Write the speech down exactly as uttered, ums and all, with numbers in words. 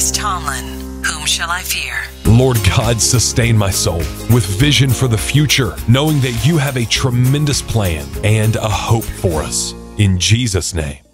Chris Tomlin, Whom Shall I Fear? Lord God, sustain my soul with vision for the future, knowing that you have a tremendous plan and a hope for us. In Jesus' name.